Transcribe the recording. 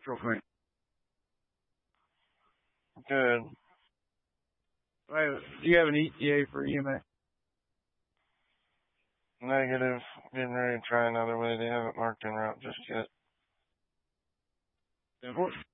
real quick. Good. Do you have an ETA for EMA? Negative. Getting ready to try another way. They haven't marked en route just yet.